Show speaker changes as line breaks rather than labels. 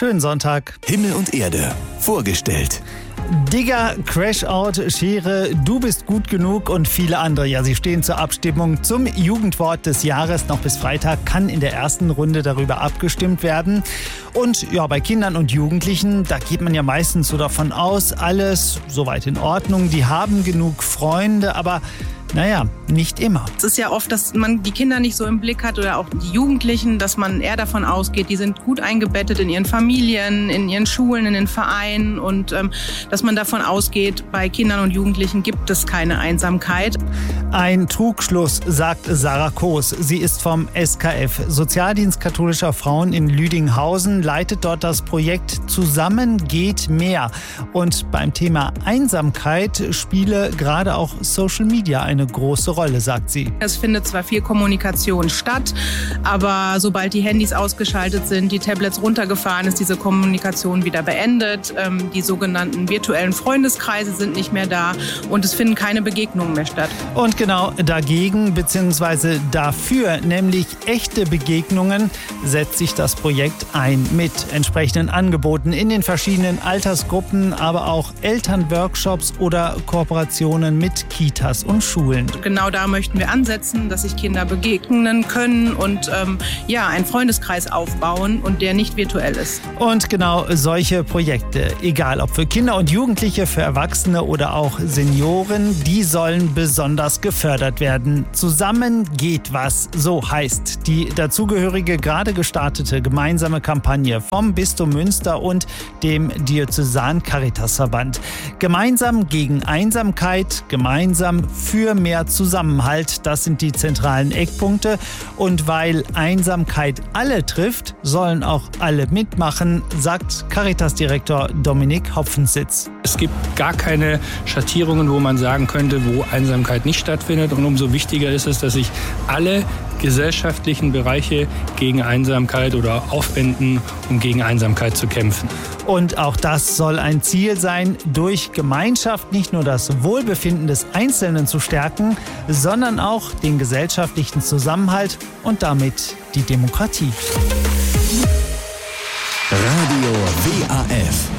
Schönen Sonntag.
Himmel und Erde. Vorgestellt.
Digger, Crashout, Schere, Du bist gut genug und viele andere. Ja, sie stehen zur Abstimmung zum Jugendwort des Jahres. Noch bis Freitag kann in der ersten Runde darüber abgestimmt werden. Und ja, bei Kindern und Jugendlichen, da geht man ja meistens so davon aus, alles soweit in Ordnung. Die haben genug Freunde, aber naja, nicht immer.
Es ist ja oft, dass man die Kinder nicht so im Blick hat oder auch die Jugendlichen, dass man eher davon ausgeht, die sind gut eingebettet in ihren Familien, in ihren Schulen, in den Vereinen und dass man davon ausgeht, bei Kindern und Jugendlichen gibt es keine Einsamkeit.
Ein Trugschluss, sagt Sarah Koos. Sie ist vom SKF, Sozialdienst katholischer Frauen in Lüdinghausen, leitet dort das Projekt Zusammen geht mehr. Und beim Thema Einsamkeit spiele gerade auch Social Media eine große Rolle, sagt sie.
Es findet zwar viel Kommunikation statt, aber sobald die Handys ausgeschaltet sind, die Tablets runtergefahren, ist diese Kommunikation wieder beendet. Die sogenannten virtuellen Freundeskreise sind nicht mehr da und es finden keine Begegnungen mehr statt.
Und genau dagegen bzw. dafür, nämlich echte Begegnungen, setzt sich das Projekt ein mit entsprechenden Angeboten in den verschiedenen Altersgruppen, aber auch Elternworkshops oder Kooperationen mit Kitas und Schulen.
Genau da möchten wir ansetzen, dass sich Kinder begegnen können und einen Freundeskreis aufbauen und der nicht virtuell ist.
Und genau solche Projekte, egal ob für Kinder und Jugendliche, für Erwachsene oder auch Senioren, die sollen besonders gefördert werden. Zusammen geht was, so heißt die dazugehörige, gerade gestartete gemeinsame Kampagne vom Bistum Münster und dem Diözesan Caritasverband. Gemeinsam gegen Einsamkeit, gemeinsam für mehr Zusammenhalt, das sind die zentralen Eckpunkte. Und weil Einsamkeit alle trifft, sollen auch alle mitmachen, sagt Caritas-Direktor Dominik Hopfensitz.
Es gibt gar keine Schattierungen, wo man sagen könnte, wo Einsamkeit nicht stattfindet. Und umso wichtiger ist es, dass sich alle gesellschaftlichen Bereiche gegen Einsamkeit oder aufwenden, um gegen Einsamkeit zu kämpfen.
Und auch das soll ein Ziel sein, durch Gemeinschaft nicht nur das Wohlbefinden des Einzelnen zu stärken, sondern auch den gesellschaftlichen Zusammenhalt und damit die Demokratie.
Radio WAF.